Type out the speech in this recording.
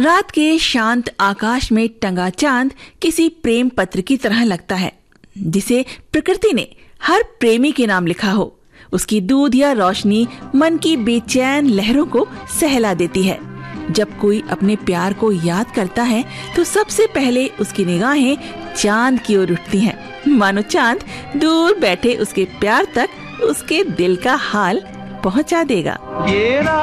रात के शांत आकाश में टंगा चांद किसी प्रेम पत्र की तरह लगता है, जिसे प्रकृति ने हर प्रेमी के नाम लिखा हो। उसकी दूध या रोशनी मन की बेचैन लहरों को सहला देती है। जब कोई अपने प्यार को याद करता है तो सबसे पहले उसकी निगाहें चांद की ओर उठती हैं, मानो चांद दूर बैठे उसके प्यार तक उसके दिल का हाल पहुंचा देगा।